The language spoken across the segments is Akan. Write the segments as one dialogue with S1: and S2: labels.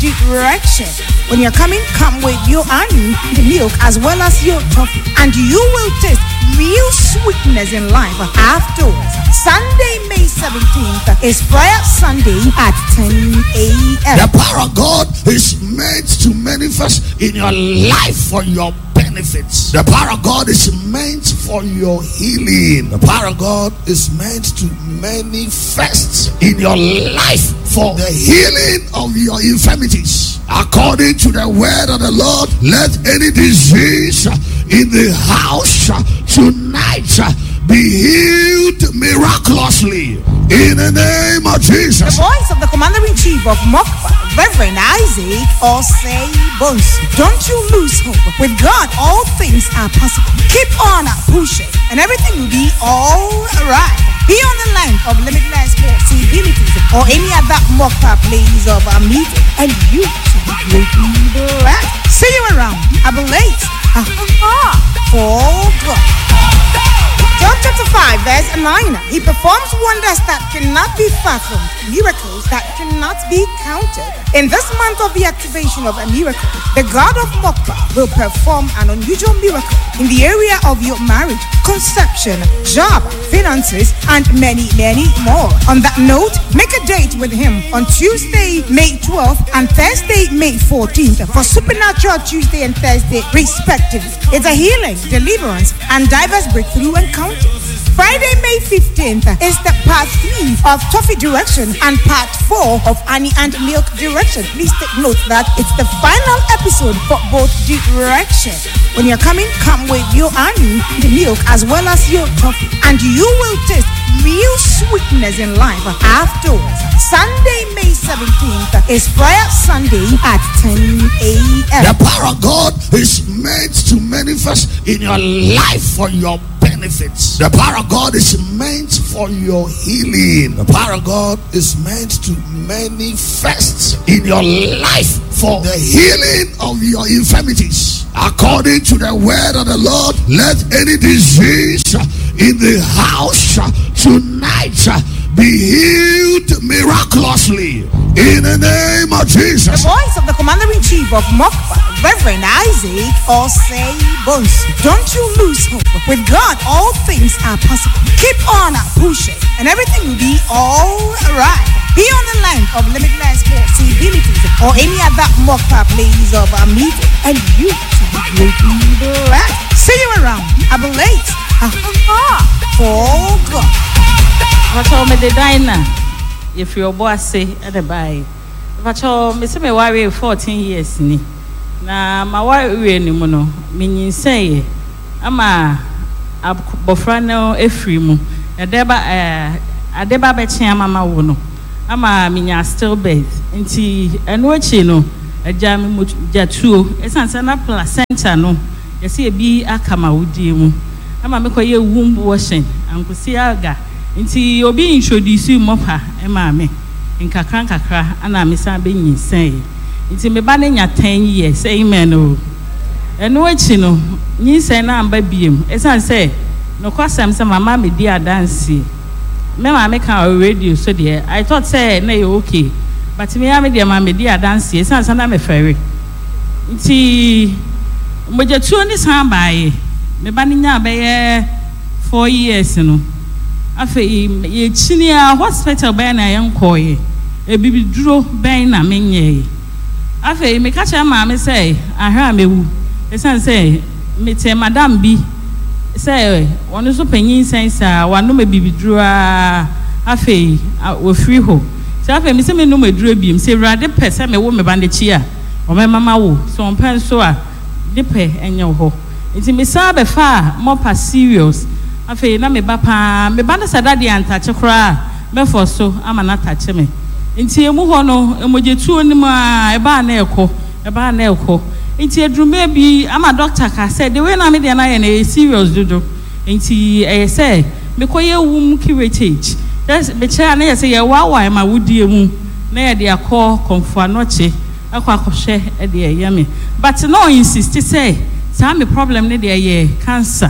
S1: direction. When you're coming, come with your honey, the milk, as well as your coffee. And you will taste real sweetness in life afterwards. Sunday, May 17th is Prayer Sunday at 10 a.m.
S2: The power of God is meant to manifest in your life for your benefits. The power of God is meant for your healing. The power of God is meant to manifest in your life for the healing of your infirmities. According to the word of the Lord, let any disease in the house tonight be healed miraculously in the name of Jesus.
S1: The voice of the Commander-in-Chief of Mokwa, Reverend Isaac Osei Bonsu. Don't you lose hope. With God, all things are possible. Keep on pushing, and everything will be all right. Be on the line of limitless possibilities or any other Mokwa place of a meeting, and you shall be greatly blessed. See you around. I believe. For God. John chapter 5 verse 9. He performs wonders that cannot be fathomed, miracles that cannot be counted. In this month of the activation of a miracle, the God of Mokwa will perform an unusual miracle in the area of your marriage, conception, job, finances, and many, many more. On that note, make a date with him on Tuesday, May 12th and Thursday, May 14th for Supernatural Tuesday and Thursday respectively. It's a healing, deliverance, and diverse breakthrough encounter. Friday, May 15th is the part 3 of Toffee Direction and part 4 of Annie and Milk Direction. Please take note that it's the final episode for both directions. When you're coming, come with your honey, the milk, as well as your coffee. And you will taste real sweetness in life afterwards. Sunday, May 17th is Prayer Sunday at 10 a.m.
S2: The power of God is meant to manifest in your life for your benefits. The power of God is meant for your healing. The power of God is meant to manifest in your life for the healing of your infirmities. According to the word of the Lord, let any disease in the house tonight be healed miraculously in the name of Jesus.
S1: The voice of the Commander-in-Chief of Mokwa, Reverend Isaac Osei Bonsu. Don't you lose hope. With God, all things are possible. Keep on pushing, and everything will be all right. Be on the line of limitless possibilities or any other Mokwa place of a meeting, and you shall be greatly blessed. See you around. I believe. For God.
S3: What's all me the diner? If your boss say at the buy. What's all me say me worry 14 years ni. Na my worry ni mono. Meaning say, ama bofrano efrimu. Adeba bechi mama wono. Ama minya still birth. Inti enwechi no. Ejami mu jatuo. Esansana placenta no. Yesi ebi akama wudi mu. Ama me koye womb washing. Ankusi aga. Nti obi introduce mopa ema me nkakra ana me san be nyinsɛn nti me ba ne nya 10 years amen o eno achi no nyinsɛn na amba biem esan sɛ no kwasam sɛ mama me di adansi me ma me ka radio so there I thought say na you okay but me am dey ma me di adansi esan sɛ na me fɛre nti mojetuo ni san baaye me ba ne nya be 4 years no afe ye chinia hospital ben na yenkoye e bibiduro ben na menye afe me ka cha ma me say ahwa mewu esan say me te madam bi say wonu so panyin sense a wanu me bibiduro afe wo free ho say afe me say me no meduro bi me say rade pese me wo me bande chi a o me mama wo so on pen so a de pe enye ho nti me sa be fa more pa serious afe na me ba pa me ba na sadade antache kra me for so ama na tache me nti emu ho no emojetu onim a e ba na ekọ nti edrume bi ama doctor ka say the way na me dey na ye serious dodo nti say me koye wum kiretage that's me cha na ye say ye wawa ma wudie mu na ye dey akọ konfo anoche akọ e dey ye me but no insist say say me problem ne dey ye cancer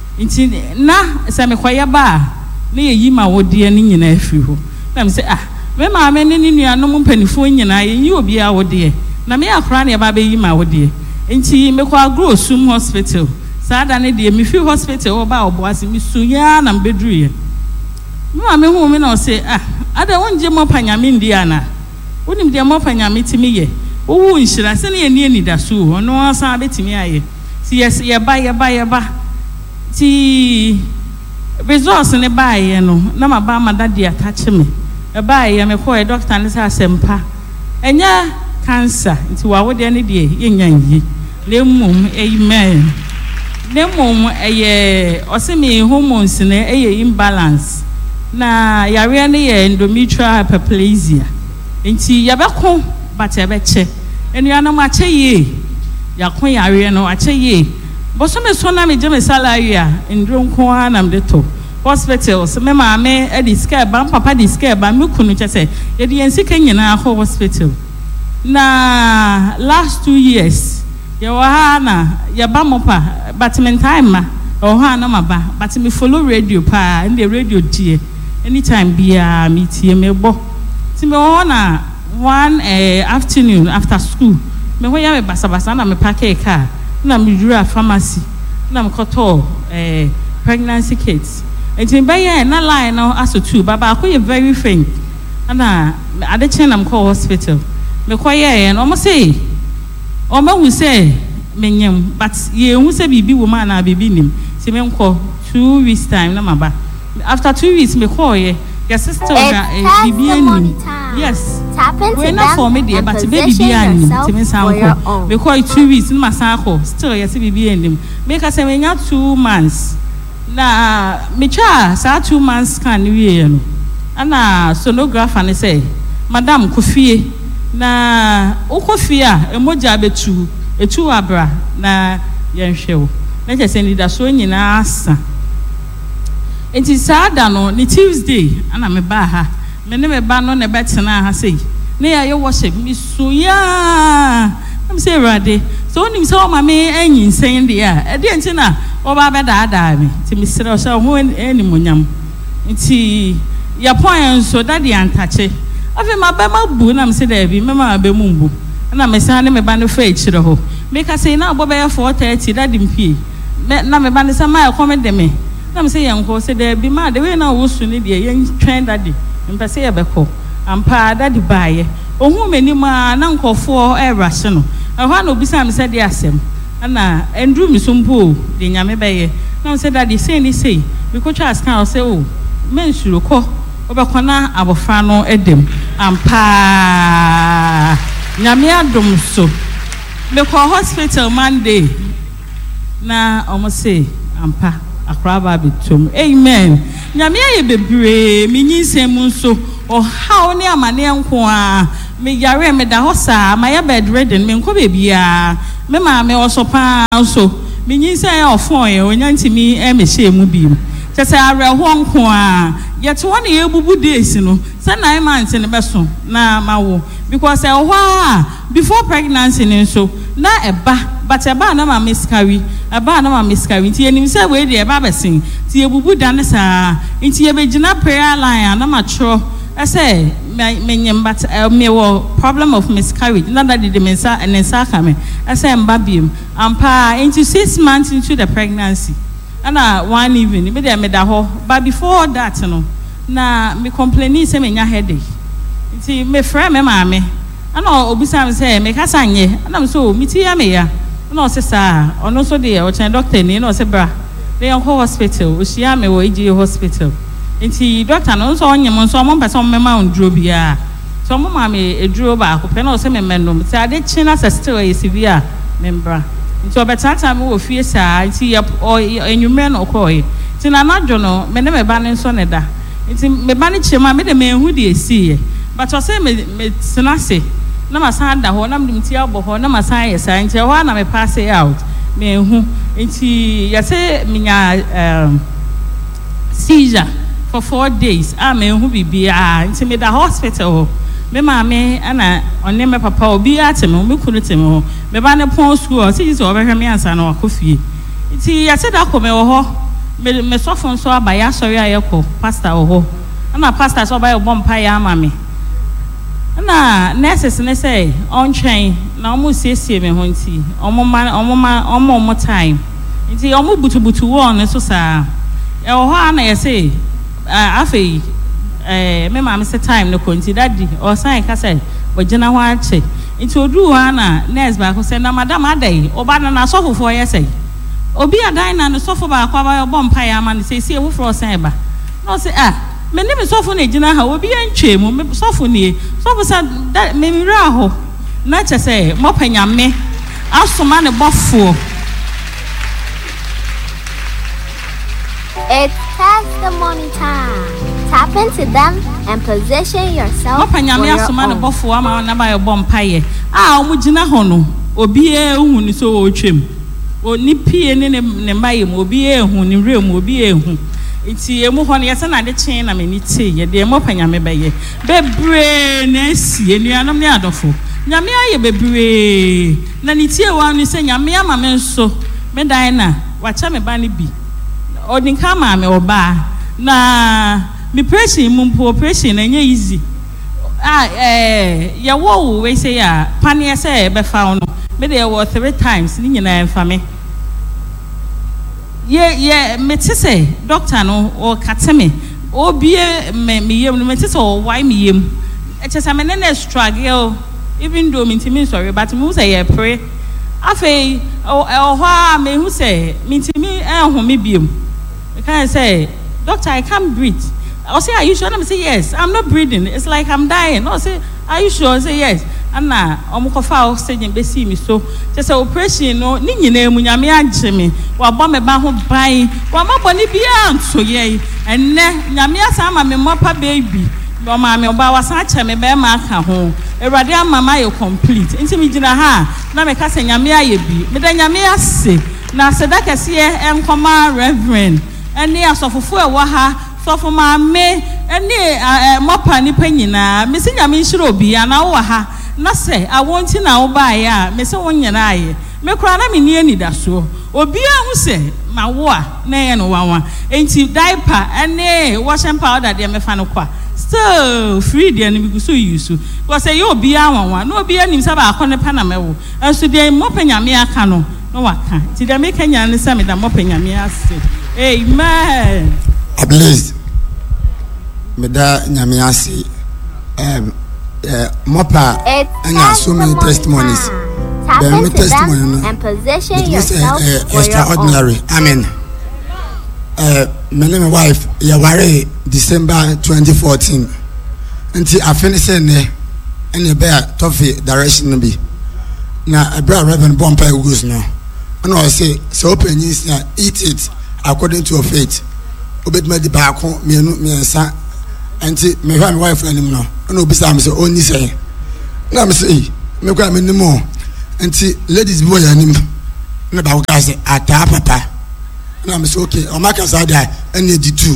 S3: nti na se me kwaya ba na ye yima wodie ni nyina afiri ho na me say me maame ne nua no mpanifo nyina yi obi a wode na me akra na ba be yi ma wode enti me kwa grow sum hospital sada ne de me fi hospital oba oboase me sunya na mbedru ye me maame hu me na o say ada wonje mo panyame ndi ana wonim de mo panyame timi ye wo nhyira se ne ye ni da so ono asa betimi aye si yes ye ba ti resource ne ba ye no na maba madade attach me e ba ye me ko e doctor ne sa sempa enya cancer nti wa wo de ne de ye nyanyi le mum amen le mum eye osemi hormones ne eye imbalance na yare ne ye endometrial hyperplasia nti yabeko batebeche enuanam ache ye yakon yare no ache ye boso me so na me je me salary a ndro nko anam de to hospitals me maame e di scare ba papa di scare ba me kunu chese ye di ensika nyina ho hospital na last 2 years ye wa ha na ye ba mopa but me time ma o ha na maba but me follow radio pa and the radio tie anytime bia me tie me bo ti me ho na one afternoon after school me ho ya me basa na me pack a car na me dura pharmacy na me koto pregnancy kits enti be ya na line no aso two baba ko ye very faint na ade chen na me call hospital me ko ye no mo say o ma hu say menyem but ye hu say bibi wo ma na bibi nim ti me nko 2 weeks time na maba after 2 weeks me call ye your sister bibi nim yes when na for me there but baby bibi nim ti me san ko me call 2 weeks na san ko still yes bibi nim me ka say me nya 2 months na me cha sa 2 months scan wie no ana sonographer ne say madam kofie na ukofia emoja betu etu abra na yenhwewo na chese ni da so nyina asa enti sada no ni Tuesday ana me ba ha me ne me ba no ne betena ha sei ne ya yo worship mi so ya am say rade so onim so ma me anyin sen de a de enti na oba be da me ti mi sere so ho eni monyam enti ya point so that the antache afi ma ba ma bu na me se da bi me ma ba mu bu na me san ne me ba no fa echire ho me ka say na obo be 4:30 that mpie na me ba ne sa ma come de me na me say yanko se da bi ma de we na wo su ne de yen twɛn daddy me say ye be ko ampa daddy baaye ohun meni ma na nkofo e rush no ehwa na obi sa me say de asem na endru mi so mpo de nyame be ye na me say daddy say ni say we ko twa scan say oh men suro ko obekona abofra no edem ampa nyame adom so me ko hospital Monday na omo say ampa akraba bitum amen nyame aye bebre me nyinsem so o haw ne amane nko a me yare me da hosa my bed ready me nko bebia me ma me osopa so me nyinsa ya ofon ye onyantimi e me hye mu bi chese are ho nko a yet one ye bubu days no say 9 months ne beso na mawo because before pregnancy ne so na eba but eba na ma miscarry nti enim say we dey eba besin ti ebubu dan sa nti e begina prayer line na ma tro I say menyem but me wo problem of miscarriage na that the mensa and mensa kame I say mbabiem ampa into 6 months into the pregnancy and one evening me dey me da ho but before that no na me complaining say me nya headache nti me friend me maame ana obisa me say me kasa nye ana me so me ti ya me ya na o se sa ono so dey o chen doctor ni na o se bra dey on hospital o shia me wo EG hospital nti doctor no so onyem so mo pese mo ma ondro bia so mo ma me eduro ba ko pe na o se me menom ti ade chi na still e severe membra nti obetata me wo fie sa nti enwume no ko yi ti na najo no me ne me ba ne so ne da nti me ba ne chema me de me hu de esi but o se me sinase na masan da ho na me ti abo ho na masan ye sa nti ho na me pass out me hu nti ya se minya seizure for 4 days me hu bibia nti me da hospital me maame ana onne me papa obi ateme me kunu teme ho me ba ne pon school si so obehwe me ansa na wakofie nti ya se da ko me ho me sofon so abaya sori ayeko pastor ho ana pastor so abaya bompa ya mama na nurses ne say on train na omo siesie me ho nti omo time nti omo butu wo no so saa e ho na ye say afei me ma say time no konti daddy o san ka say bojina ho ache nti odu ho na nurse ba ko say na madam adai oba na sofofo ye say obi adan na no sofo ba kwa ba bo mpa ya ma no say sie wo fro san ba no say me ne me sofo na gina ha obi antwe mu me sofo nie sofo sa me mira ho na che say mo panyame asoma ne bofo.
S4: It's testimony time. Tap into them and position yourself for your own.
S3: Bofo ama na ba yo bompaye omo gina ho no obi ehu ni so otwem oni pie ne maye mo obi ehu ni rem obi ehu iti emu ho ne yesa na de chen na meni te ye de mo panyame beye bebre na sie nuanom ne adofo nyame aye bebre na ni tie wa no se nyame ama me nso me dan na wacha me ba ne bi odinka ma me oba na mi pressing mumpo operation na nye easy ya wo we say ya pane say be fa no me dey wo 3 times ni nyina emfa me ye me te say doctor no o kate me obie me yem no me te say o why me yem e chesa me na struggle even though me ntimi sorry but me say ye pray afei o ho me hu say me ntimi ehun me biem I can say doctor I can't breathe. I say are you sure? I say yes. I'm not breathing. It's like I'm dying. No, say are you sure? I say yes. And now omukofa o say be see me so just say operation no ni nyina mu nyame agye me wa bo me ba ho ban wa mabọ ni bia nso ye enne nyame asa ama me mopa baby bo ma me oba wasa ache me be ma aka ho ewrade ama ma ye complete nti me gina ha na me ka say nyame aye bi me da nyame ase na sedaka se enkoma reverend ene asofofo e wo ha sofo ma me ene mopa ni panyina me se nyame nhiro obi ana wo ha na se awonti na wo ba ya me se wonyana aye me kura na me ni anida so obi ahu se ma wo a na ye no wanwa enti diaper ene washing powder de me fa no kwa so free de ni bi so use ko se ye obi anwanwa na obi anim se ba akone pa na me wo enso de mopanyame aka no no waka ti de me kanya ne se me da mopanyame ase amen.
S5: Please, me da nyame ase mopa anya so many testimonies.
S4: Tap into them and position yourself for
S5: extraordinary. Amen. My name is wife. Ya ware December 2014. Until I finish ne any bear toffee direction be. Na abra Reverend Bompa goes now. And I say so open is eat it according to your faith. Obet me di baako mienu miensa anti me hwa me wife anim no na obi sam say oni say na me say me kwa me nimo anti ladies boy anim na ba ka say ata papa na me say okay o maka say dia ene di two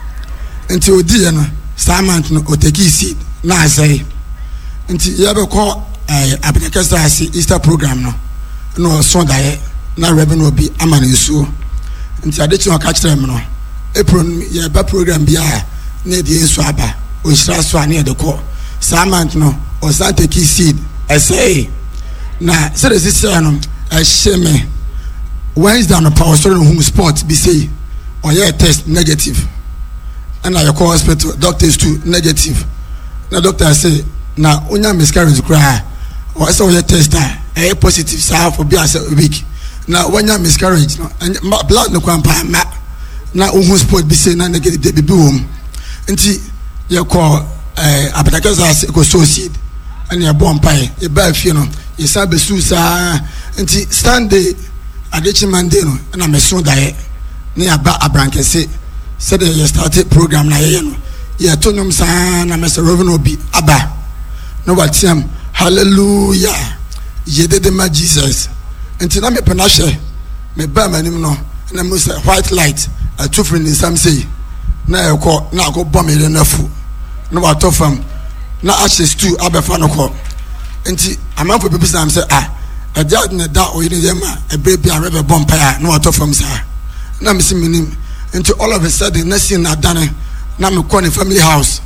S5: anti odi no samant no oteki seed na say anti ya be ko abekasa say Easter program no so dae na revenue obi amane nsuo anti adechi o ka kire me no April ya ba program bia na die nso aba o hira so ane de ko samant no o san take seed say na say the sister no sheme Wednesday no power story no home sport be say or yeah test negative and na your hospital doctors too negative na doctor say na onya miscarriage cry or say your test positive say for be as a week na onya miscarriage no blood no kwampa ma na ohun sport bi say na negative be home nti ye call abadakaza ko so seed and ye bomb pie e ba fie no ye sa be su sa nti Sunday adechi Monday no na me so dae na aba abrankese said ye started program na ye no ye tonum sa na me se revenue bi aba no watiam hallelujah ye de ma Jesus nti na me penahye me ba manim no na mo say white light two friend in some say na ekọ na akọ bomb ile na fu na wa to fam na ashes too abefa no ko enti amanfo people say a dad na da oyire dem a baby a rebe bomb pa na wa to fam sa na me minim enti all of a sudden na sin na dane na me call the family house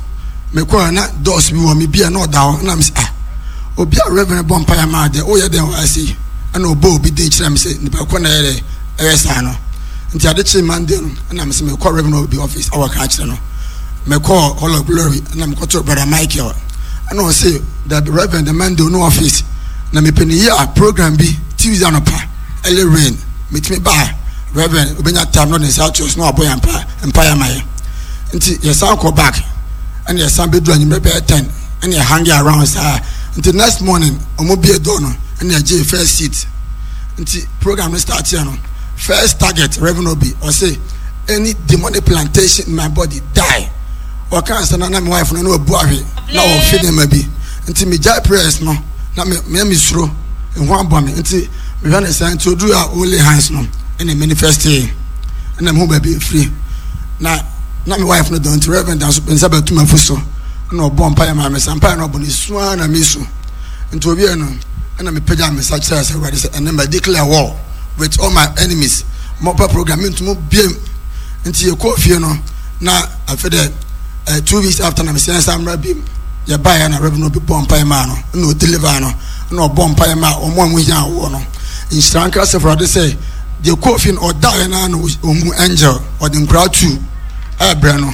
S5: me call na doors bi wo me bia na oda na me say obi a reverend bonfire ma de o ye den I see na obo bi dey kire me say nipa ko na ye sa no nti ade chi Monday no na me say me call reverend obi office our ka kire no me call Hall of Glory na me call to brother Michael and I say that reverend the Monday no office na me penny year program bi Tuesday on pa early rain meet me by reverend obenya time no say church no aboy empire my nti yes I call back and yes I be do anyi me 10 and you hang around say until next morning omo be do no and you get first seat until program start here no first target revenue be or say any demonic plantation in my body die or cancer na my wife no obu ahwe na o feed me be until me jai prayers no na me suro en ho abome until me want say to do our holy hands no and manifest here and I'm home be free na my wife no don't reverend and so pensaba to mafuso no bomb pie ma me sampa no boni suan na misu nto obi no na me pagya me such as everybody say and then declare war with all my enemies mopa program into mo biem nti e ko fie no na afede 2 weeks after na me say sam rabim ya buy na revenue be bomb pie ma no deliver no bomb pie ma omo amu hia wo no instranka se for say the ko fie no die na no omu angel or the crowd too no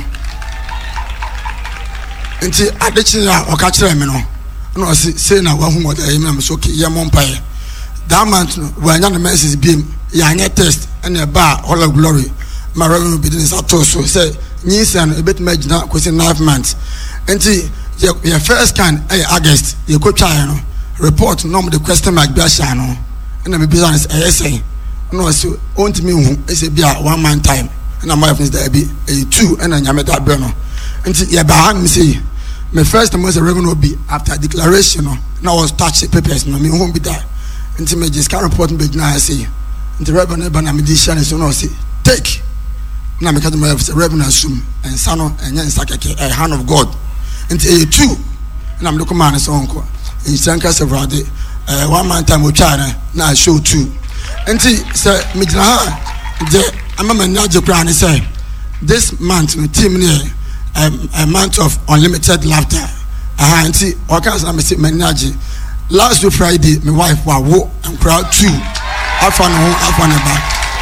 S5: nti adechi ya o ka kire me no no say na wa hu mo da yim na me so ke ye mo mpae that month no wa nya no message biem ya nya test and e ba Hall of Glory my revenue be this at so say nyisa no ebet magina kwesi 9 months nti your first scan August you go try no report no the question mark bia sha no na me business say no so want me hu e say bia 1 month time na my friends there be 2 and nya me da be no nti ye ba hang me say my first time was a revenue be after declaration no now was touch papers no me won't be there until me just can report me now say the revenue ba na me di share so no say take na me ka my revenue assume and sano and yan sakeke a hand of God until 2 na me look man so onko in sanka several day 1 month time we try na show 2 until say me na the amama na je plan say this month me team near a month of unlimited laughter. Auntie, or can't I say menaje? Last week Friday, my wife was wo and crowd 2. I found home, I found back.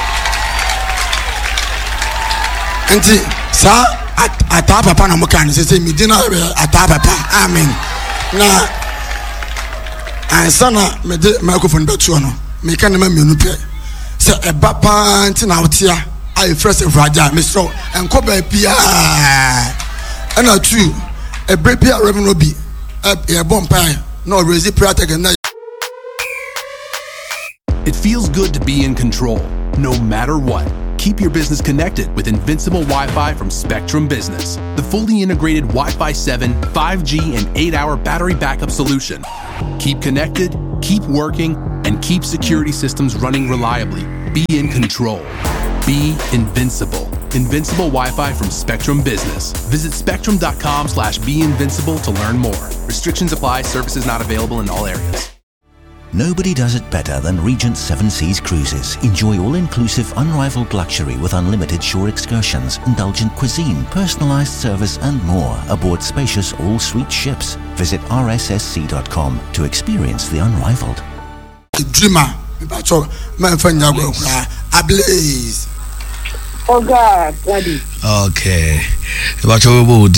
S5: Auntie, sir, at papa na mokan say me dinner at papa. Amen. Na and sana me de microphone betu no. Me kan na me nupe. Say e papa anti na otia. I first fragile me so and ko ba pia and a true a break pia revenue be a bomb pie no raise prayer again.
S6: It feels good to be in control no matter what. Keep your business connected with Invincible Wi-Fi from Spectrum Business, the fully integrated Wi-Fi 7, 5G, and 8-hour battery backup solution. Keep connected, keep working, and keep security systems running reliably. Be in control. Be invincible. Invincible Wi-Fi from Spectrum Business. Visit spectrum.com/beinvincible to learn more. Restrictions apply. Services not available in all areas.
S7: Nobody does it better than Regent 7 Seas Cruises. Enjoy all-inclusive, unrivaled luxury with unlimited shore excursions, indulgent cuisine, personalized service and more aboard spacious all-suite ships. Visit rssc.com to experience the unrivaled.
S5: Dreamer, man, Ablaze.
S8: Oh God, Daddy.
S2: Okay. About your